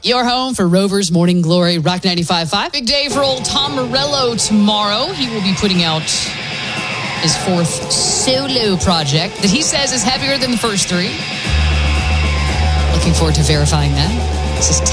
Your home for Rover's Morning Glory, Rock 95.5. Big day for old Tom Morello tomorrow. He will be putting out his fourth solo project that he says is heavier than the first three. Looking forward to verifying that. This is